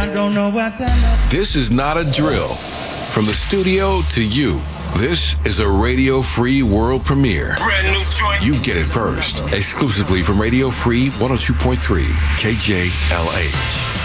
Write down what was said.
don't know what's up. This is not a drill. From the studio to you, this is a Radio Free world premiere. Brand new joint. You get it first, exclusively from Radio Free 102.3 KJLH.